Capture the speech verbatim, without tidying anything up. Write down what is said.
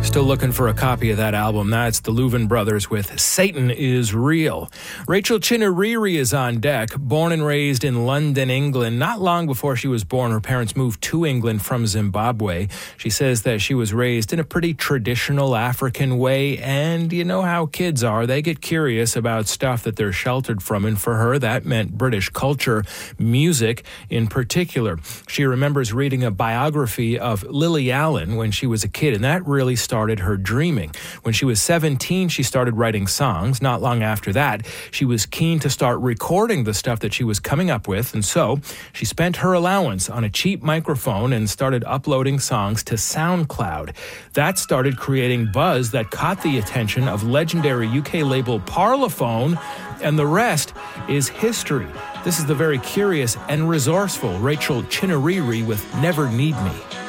Still looking for a copy of that album. That's the Louvin Brothers with Satan is Real. Rachel Chineriri is on deck. Born and raised in London, England. Not long before she was born, her parents moved to England from Zimbabwe. She says that she was raised in a pretty traditional African way, and you know how kids are. They get curious about stuff that they're sheltered from, and for her, that meant British culture, music in particular. She remembers reading a biography of Lily Allen when she was a kid, and that really started her dreaming. When she was seventeen, she started writing songs. Not long after that, she was keen to start recording the stuff that she was coming up with, and so she spent her allowance on a cheap microphone and started uploading songs to SoundCloud. That started creating buzz that caught the attention of legendary U K label Parlophone, and the rest is history. This is the very curious and resourceful Rachel Chineriri with Never Need Me.